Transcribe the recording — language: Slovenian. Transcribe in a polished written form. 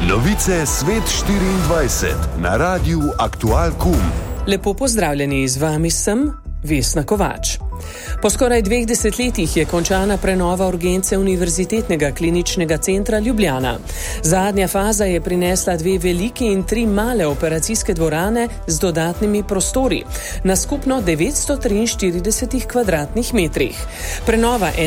Novice Svet 24 na Radiu Aktual.com. Lepo pozdravljeni, z vami sem Vesna Kovač. Po skoraj 2 desetletjih je končana prenova urgence Univerzitetnega kliničnega centra Ljubljana. Zadnja faza je prinesla 2 veliki in 3 male operacijske dvorane z dodatnimi prostori na skupno 943 kvadratnih metrih. Prenova